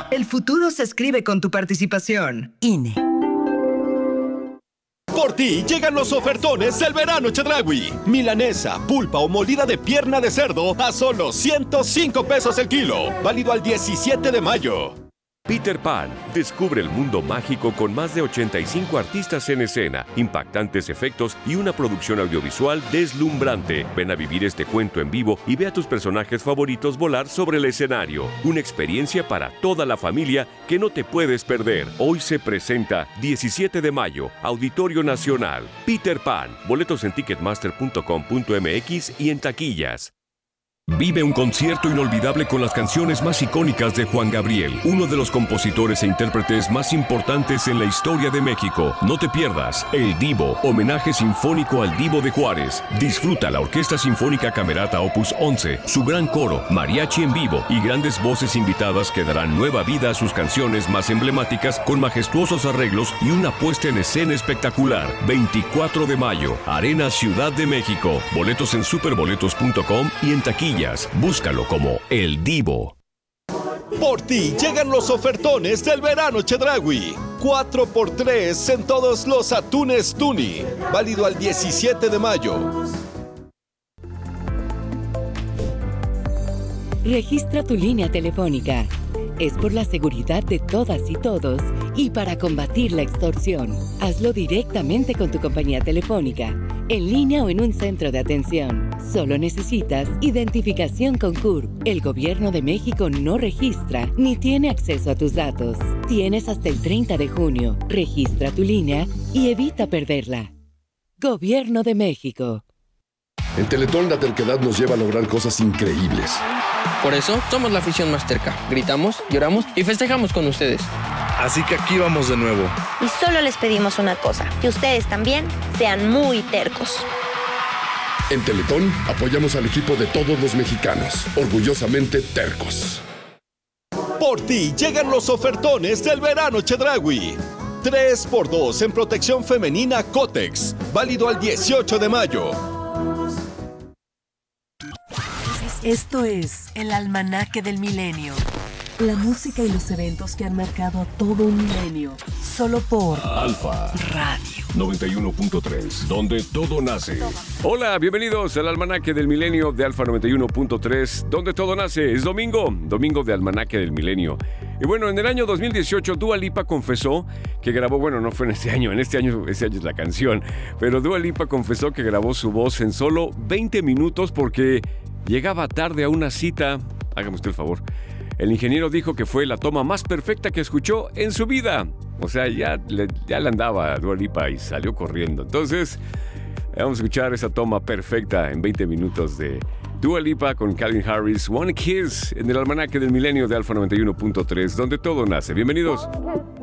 El futuro se escribe con tu participación. INE. Por ti llegan los ofertones del verano Chedraui. Milanesa, pulpa o molida de pierna de cerdo a solo 105 pesos el kilo. Válido al 17 de mayo. Peter Pan descubre el mundo mágico con más de 85 artistas en escena, impactantes efectos y una producción audiovisual deslumbrante. Ven a vivir este cuento en vivo y ve a tus personajes favoritos volar sobre el escenario. Una experiencia para toda la familia que no te puedes perder. Hoy se presenta 17 de mayo, Auditorio Nacional. Peter Pan. Boletos en ticketmaster.com.mx y en taquillas. Vive un concierto inolvidable con las canciones más icónicas de Juan Gabriel, uno de los compositores e intérpretes más importantes en la historia de México. No te pierdas El Divo, homenaje sinfónico al Divo de Juárez. Disfruta la Orquesta Sinfónica Camerata Opus 11, su gran coro, mariachi en vivo y grandes voces invitadas que darán nueva vida a sus canciones más emblemáticas con majestuosos arreglos y una puesta en escena espectacular. 24 de mayo, Arena Ciudad de México. Boletos en superboletos.com y en taquilla. Búscalo como El Divo. Por ti llegan los ofertones del verano Chedraui. 4x3 en todos los atunes Tuni. Válido al 17 de mayo. Registra tu línea telefónica. Es por la seguridad de todas y todos y para combatir la extorsión. Hazlo directamente con tu compañía telefónica, en línea o en un centro de atención. Solo necesitas identificación con CURP. El Gobierno de México no registra ni tiene acceso a tus datos. Tienes hasta el 30 de junio. Registra tu línea y evita perderla. Gobierno de México. En Teletón la terquedad nos lleva a lograr cosas increíbles. Por eso somos la afición más terca. Gritamos, lloramos y festejamos con ustedes. Así que aquí vamos de nuevo. Y solo les pedimos una cosa, que ustedes también sean muy tercos. En Teletón apoyamos al equipo de todos los mexicanos, orgullosamente tercos. Por ti llegan los ofertones del verano Chedraui. 3x2 en protección femenina Cotex. Válido al 18 de mayo. Esto es el Almanaque del Milenio. La música y los eventos que han marcado a todo un milenio. Solo por Alfa Radio 91.3, donde todo nace. Hola, bienvenidos al Almanaque del Milenio de Alfa 91.3, donde todo nace. Es domingo de Almanaque del Milenio. Y bueno, en el año 2018, Dua Lipa confesó que grabó, bueno, no fue en este año es la canción, pero Dua Lipa confesó que grabó su voz en solo 20 minutos porque llegaba tarde a una cita. Hágame usted el favor. El ingeniero dijo que fue la toma más perfecta que escuchó en su vida. O sea, ya le andaba a Dua Lipa y salió corriendo. Entonces, vamos a escuchar esa toma perfecta en 20 minutos de Dua Lipa con Calvin Harris, One Kiss, en el Almanaque del Milenio de Alfa 91.3, donde todo nace. Bienvenidos.